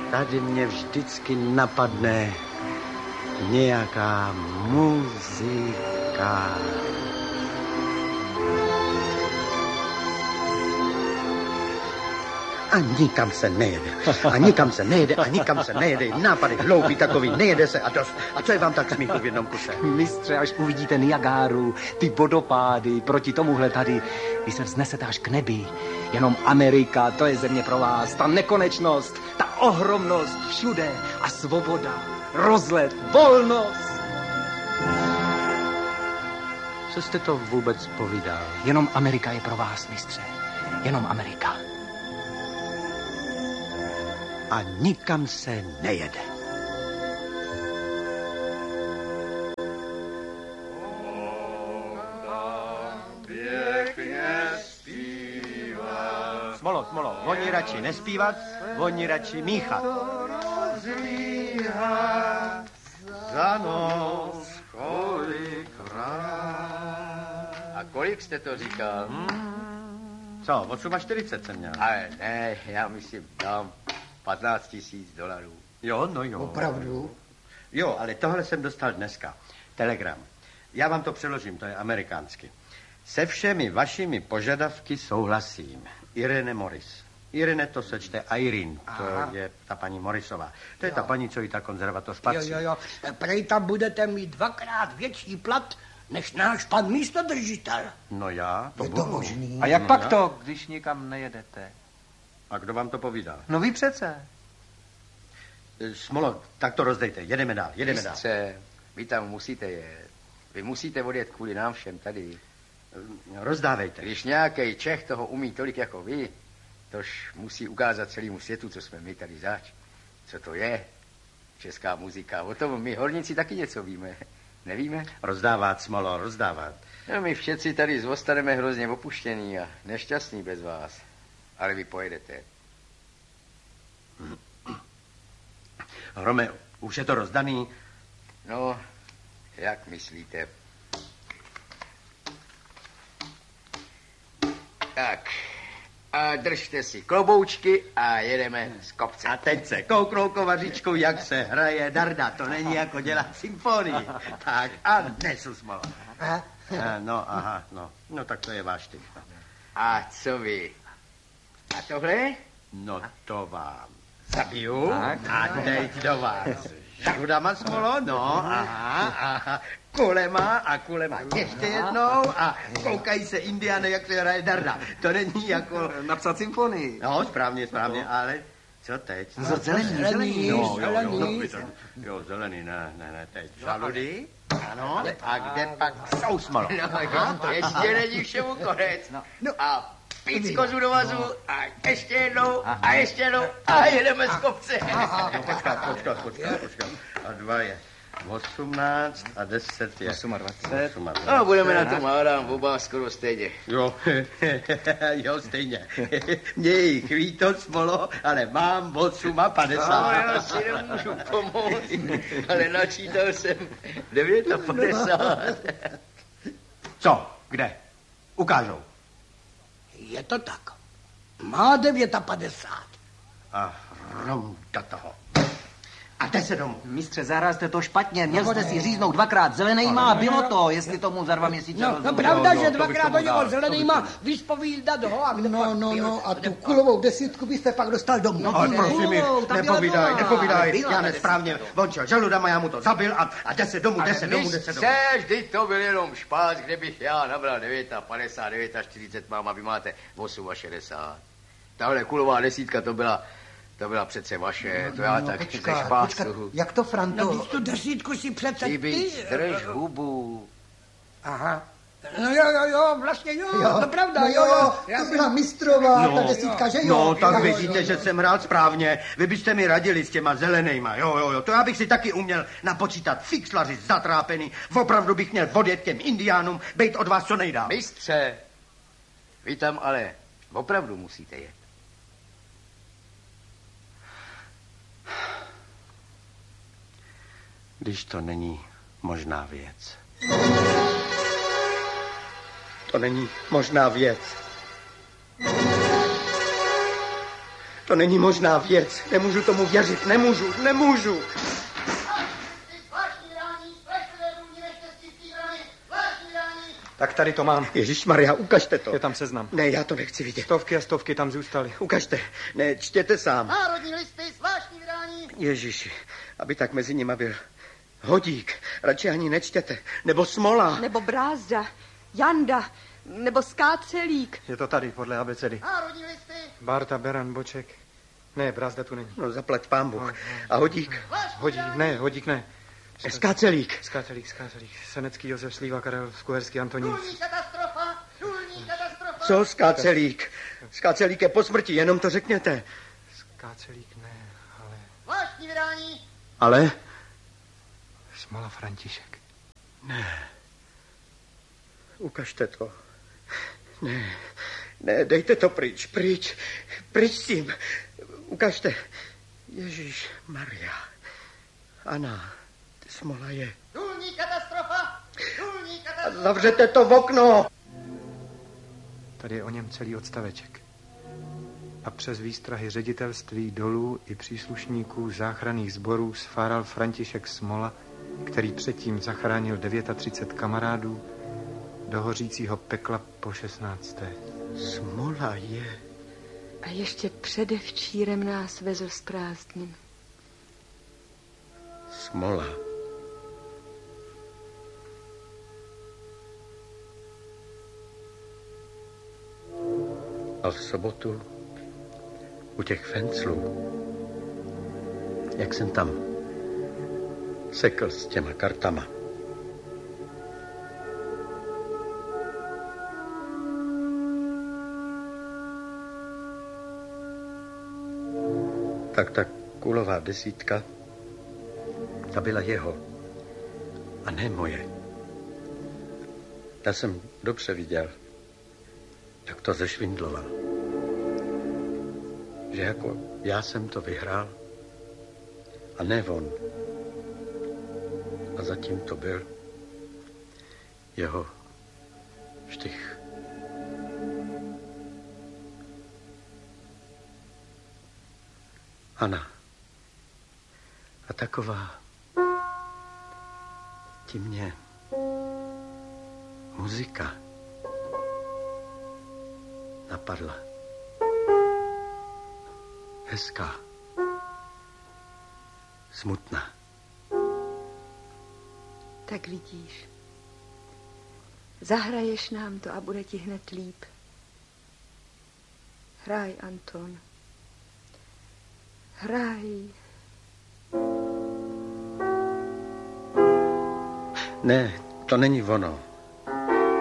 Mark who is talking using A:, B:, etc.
A: tady mě vždycky napadne nějaká muzika. A nikam se nejede. A nikam se nejede, a nikam se nejede. Nápady hloupý takový, nejede se a dost. A co je vám tak smíchu v jednom kuse?
B: Mistře, až uvidíte Niagáru, ty vodopády, proti tomuhle tady, vy se vznesete až k nebi. Jenom Amerika, to je země pro vás. Ta nekonečnost, ta ohromnost všude a svoboda, rozlet, volnost.
A: Co jste to vůbec povídal?
B: Jenom Amerika je pro vás, mistře. Jenom Amerika.
A: A nikam se nejede. Smolo, oni radši nespívat, oni radši míchat.
C: Za noc kolikrát. A kolik jste to říkal?
A: Co, 48 jsem měl.
C: Ale ne, já myslím, dám $15,000.
A: Jo, no jo.
D: Opravdu?
A: Jo, ale tohle jsem dostal dneska. Telegram. Já vám to přeložím, to je amerikánsky. Se všemi vašimi požadavky souhlasím. Irene Morris. Irene to se čte Irene, to je ta paní Morrisová. To je ta paní, co jí ta konzervatoř patří.
D: Jo. Prej tam budete mít 2x větší plat, než náš pan místodržitel.
A: No já, to
D: je
A: budu.
D: To možný.
B: A jak pak to, když nikam nejedete?
A: A kdo vám to povídal?
B: No vy přece.
A: Smolo, tak to rozdejte, jedeme dál.
C: Mistře, vy tam musíte jet. Vy musíte odjet kvůli nám všem tady.
A: Rozdávejte.
C: Když nějaký Čech toho umí tolik jako vy, tož musí ukázat celému světu, co jsme my tady zač. Co to je česká muzika. O tom my horníci taky něco víme. Nevíme?
A: Rozdávat, Smolo, rozdávat.
C: No, my všetci tady zůstaneme hrozně opuštění a nešťastní bez vás. Ale vy pojedete.
A: Hrome, už je to rozdaný?
C: No, jak myslíte? Tak, a držte si kloboučky a jedeme z kopce.
A: A teď se kouknou, kovaříčku, jak se hraje darda. To není jako dělat symfonii. Tak a nesu, Smolo. No tak to je váš typ.
C: A co vy? A tohle?
A: No to vám zabiju a teď do vás. Žaludama, Smolo, no, aha. Kulema ještě jednou a koukají se Indiány, jak se hraje darda. To není jako...
B: Napsat symfonii.
A: No, správně, ale co teď?
D: Zelený.
A: Jo, zelený, ne, teď. Žaludy? Ano, a kde pak jsou, Smolo?
C: No, ještě není všemu konec. A picko z vazu a ještě jednou a jedeme z kopce.
A: Počkat. A 2 je 18 a 10 je
B: 28.
C: No, budeme na tom hádám oba skoro stejně.
A: Jo, stejně. Mě jich ví to, Smolo, ale mám 58.
C: No, já si nemůžu pomoct, ale načítal jsem 59.
A: Co? Kde? Ukážou.
D: Je to tak. Má 59.
A: A hromda toho. A jde se domů.
B: Mistře, zahrál jste to špatně. Měl jste si říznout 2x zelenejma a bylo to, jestli tomu za 2 měsíce
D: No pravda, že 2x do něho zelenejma vyspovídat ho a kde
E: No, a tu kulovou 10 byste pak dostal domů.
A: Ale prosím, nepovídaj, já nesprávně. Vončo, žaludama, já mu to zabil a jde se domů.
C: Mistře, vždyť to byl jenom špás, kde bych já nabral 59 a 40 mám a vy máte 68. Tahle kulová 10 to byla přece vaše, to já tak ze špásu.
E: Jak to, Franto?
D: No, tu 10 si přece ty...
C: Drž hubu.
D: Aha. No jo, vlastně jo, to pravda, jo.
E: To byla mistrová, ta 10, že jo?
A: No, tak vidíte, že jsem hrál správně. Vy byste mi radili s těma zelenejma, jo. To já bych si taky uměl napočítat. Fixlaři zatrápený. Opravdu bych měl odjet těm indiánům, bejt od vás co nejdál.
C: Mistře, vy tam ale opravdu musíte jet.
A: Když to není možná věc. To není možná věc. To není možná věc. Nemůžu tomu věřit. Nemůžu.
B: Tak tady to mám.
A: Ježišmarja, ukažte to.
B: Je tam seznam.
A: Ne, já to nechci vidět.
B: Stovky a stovky tam zůstaly.
A: Ukažte. Ne, čtěte sám.
C: Národní listy, zvláštní vydání.
A: Ježiši, aby tak mezi nima byl Hodík. Radši ani nečtěte. Nebo Smola.
F: Nebo Brázda, Janda, nebo Skácelík.
B: Je to tady, podle abecedy.
C: Národní listy.
B: Barta, Beran, Boček. Ne, Brázda tu není.
A: No, zaplať pán Bůh. A Hodík?
B: Hodík ne.
A: Skácelík.
B: Skácelík. Senecký Josef, Slíva, Karel, Skuherský, Antonín.
C: Důlní katastrofa.
A: Co Skácelík? Skácelík je po smrti, jenom to řekněte.
B: Skácelík ne, ale...
C: Zvláštní vydání.
A: Ale?
B: Smola František.
A: Ne. Ukažte to. Ne, dejte to pryč. Pryč s tím. Ukažte. Ježíš Maria. Ana, Smola je.
C: Důlní katastrofa.
A: A zavřete to v okno.
B: Tady je o něm celý odstaveček. A přes výstrahy ředitelství dolů i příslušníků záchranných sborů sfáral František Smola, který předtím zachránil 39 kamarádů do hořícího pekla po 16.
A: Smola je.
F: A ještě předevčírem nás vezl s prázdnin.
A: Smola. A v sobotu u těch fenclů, jak jsem tam sekl s těma kartama. Tak ta kulová desítka, ta byla jeho a ne moje. Já jsem dobře viděl, jak to zešvindloval. Že jako já jsem to vyhrál a ne on. A zatím to byl jeho štych. Ana. A taková ti mě muzika napadla. Hezká. Smutná.
F: Tak vidíš. Zahraješ nám to a bude ti hned líp. Hraj, Anton. Hraj.
A: Ne, to není ono.